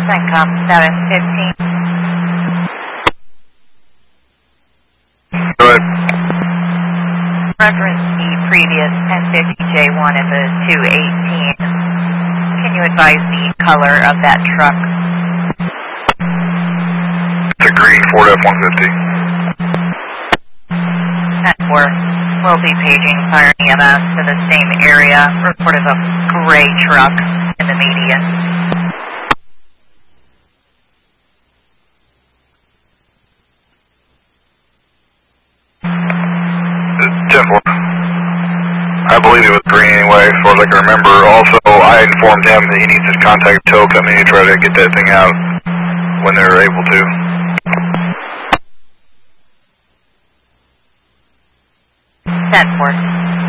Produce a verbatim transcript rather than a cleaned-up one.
CENTCOM seven fifteen. Go ahead. Reference the previous ten fifty J one at the two eighteen. Can you advise the color of that truck? It's a green Ford F one fifty. ten four. We'll be paging Fire E M S to the same area. Report of a gray truck in the median. ten four. I believe it was green anyway, as far as I can remember. Also, I informed him that he needs to contact the tow company to try to get that thing out when they're able to. ten four.